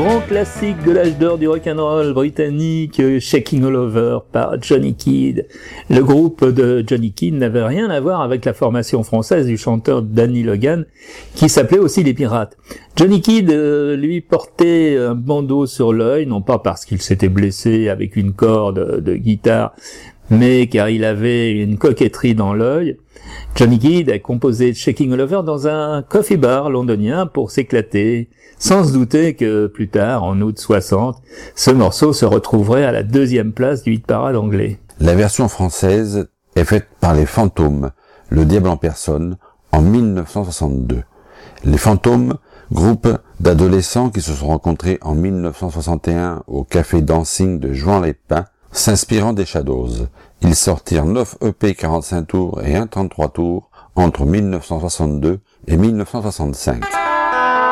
grand classique de l'âge d'or du rock'n'roll britannique, Shaking All Over par Johnny Kidd. Le groupe de Johnny Kidd n'avait rien à voir avec la formation française du chanteur Danny Logan, qui s'appelait aussi les Pirates. Johnny Kidd, lui, portait un bandeau sur l'œil, non pas parce qu'il s'était blessé avec une corde de guitare, mais car il avait une coquetterie dans l'œil. Johnny Kidd a composé Shaking All Over dans un coffee bar londonien pour s'éclater, sans se douter que plus tard, en août 60, ce morceau se retrouverait à la 2e place du hit-parade anglais. La version française est faite par les Fantômes, le diable en personne, en 1962. Les Fantômes, groupe d'adolescents qui se sont rencontrés en 1961 au café Dancing de Juan-les-Pins, s'inspirant des Shadows. Ils sortirent 9 EP 45 tours et un 33 tours entre 1962 et 1965.